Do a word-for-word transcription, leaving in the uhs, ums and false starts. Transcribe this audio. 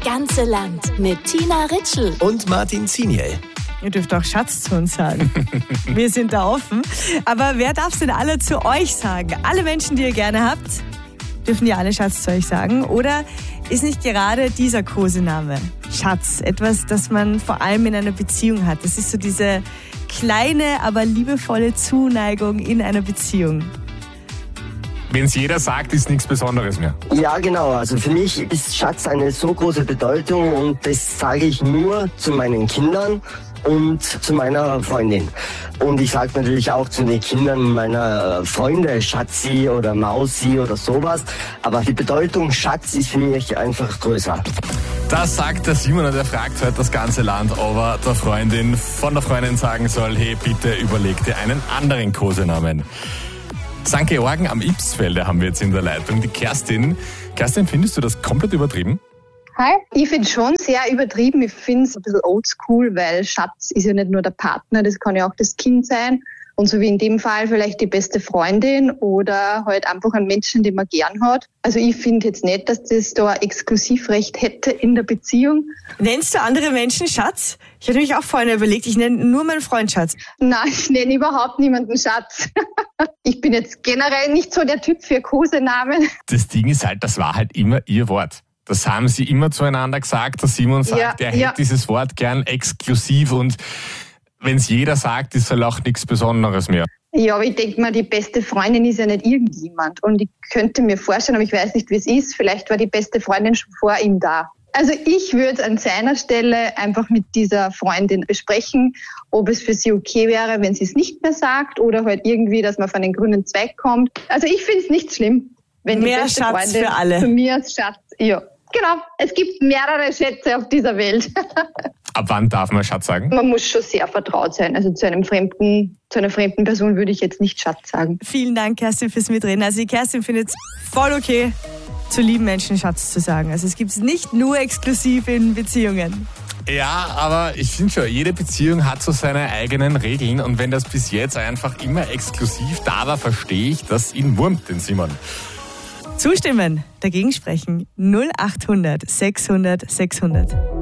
ganze Land mit Tina Ritschl und Martin Ziniel. Ihr dürft auch Schatz zu uns sagen. Wir sind da offen. Aber wer darf es denn alle zu euch sagen? Alle Menschen, die ihr gerne habt, dürfen ja alle Schatz zu euch sagen. Oder ist nicht gerade dieser Kosename Schatz etwas, das man vor allem in einer Beziehung hat? Das ist so diese kleine, aber liebevolle Zuneigung in einer Beziehung. Wenn es jeder sagt, ist nichts Besonderes mehr. Ja, genau. Also für mich ist Schatz eine so große Bedeutung und das sage ich nur zu meinen Kindern und zu meiner Freundin. Und ich sage natürlich auch zu den Kindern meiner Freunde Schatzi oder Mausi oder sowas. Aber die Bedeutung Schatz ist für mich einfach größer. Das sagt der Simon und er fragt heute das ganze Land, ob er der Freundin von der Freundin sagen soll, hey, bitte überleg dir einen anderen Kosenamen. Sankt Georgen am Ibsfelde haben wir jetzt in der Leitung. Die Kerstin. Kerstin, findest du das komplett übertrieben? Hi. Ich finde es schon sehr übertrieben. Ich finde es ein bisschen oldschool, weil Schatz ist ja nicht nur der Partner, das kann ja auch das Kind sein. Und so wie in dem Fall vielleicht die beste Freundin oder halt einfach einen Menschen, den man gern hat. Also ich finde jetzt nicht, dass das da ein Exklusivrecht hätte in der Beziehung. Nennst du andere Menschen Schatz? Ich hatte mich auch vorhin überlegt, ich nenne nur meinen Freund Schatz. Nein, ich nenne überhaupt niemanden Schatz. Ich bin jetzt generell nicht so der Typ für Kosenamen. Das Ding ist halt, das war halt immer ihr Wort. Das haben sie immer zueinander gesagt. Der Simon sagt, Ja, er ja. hätte dieses Wort gern exklusiv und wenn es jeder sagt, ist halt auch nichts Besonderes mehr. Ja, aber ich denke mal, die beste Freundin ist ja nicht irgendjemand. Und ich könnte mir vorstellen, aber ich weiß nicht, wie es ist, vielleicht war die beste Freundin schon vor ihm da. Also ich würde an seiner Stelle einfach mit dieser Freundin besprechen, ob es für sie okay wäre, wenn sie es nicht mehr sagt oder halt irgendwie, dass man von den grünen Zweig kommt. Also ich finde es nicht schlimm, wenn Mehr die beste Schatz Freundin für alle. zu mir als Schatz, ja. Genau, es gibt mehrere Schätze auf dieser Welt. Ab wann darf man Schatz sagen? Man muss schon sehr vertraut sein. Also zu einem fremden, zu einer fremden Person würde ich jetzt nicht Schatz sagen. Vielen Dank, Kerstin, fürs Mitreden. Also die Kerstin findet es voll okay, zu lieben Menschen Schatz zu sagen. Also es gibt es nicht nur exklusiv in Beziehungen. Ja, aber ich finde schon, jede Beziehung hat so seine eigenen Regeln und wenn das bis jetzt einfach immer exklusiv da war, verstehe ich, dass ihn wurmt, den Simon. Zustimmen, dagegen sprechen null acht hundert sechshundert sechshundert.